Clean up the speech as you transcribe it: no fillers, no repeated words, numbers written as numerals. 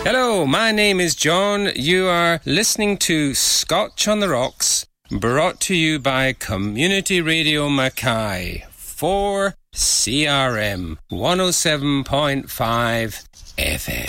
Hello, my name is John. You are listening to Scotch on the Rocks, brought to you by Community Radio Mackay for CRM 107.5 FM.